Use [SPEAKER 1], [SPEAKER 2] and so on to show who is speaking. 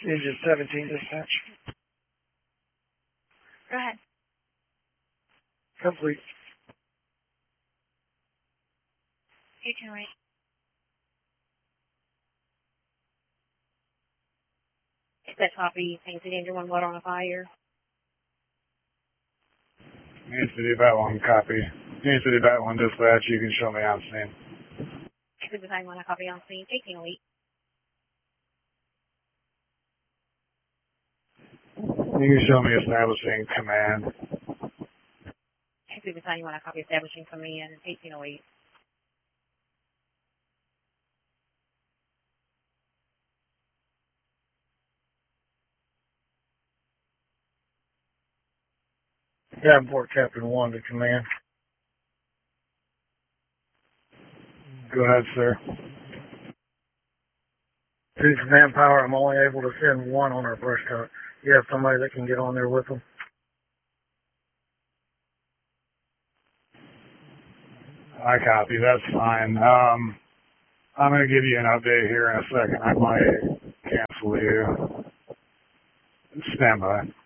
[SPEAKER 1] Engine 17 dispatch.
[SPEAKER 2] Go ahead.
[SPEAKER 1] Complete.
[SPEAKER 2] 828. Is that copy? Kansas City Engine 1 water on a fire.
[SPEAKER 3] Kansas City Bat 1 copy. Kansas City Bat 1 dispatch, you can show me on scene.
[SPEAKER 2] Kansas City 1 copy on scene. 1808.
[SPEAKER 3] You can show me establishing command.
[SPEAKER 2] Kansas City 1 copy establishing command. 1808.
[SPEAKER 1] Davenport Captain 1 to command.
[SPEAKER 3] Go ahead, sir.
[SPEAKER 1] Due to manpower, I'm only able to send one on our brush truck. You have somebody that can get on there with them?
[SPEAKER 3] I copy, that's fine. I'm going to give you an update here in a second. I might cancel you. Stand by.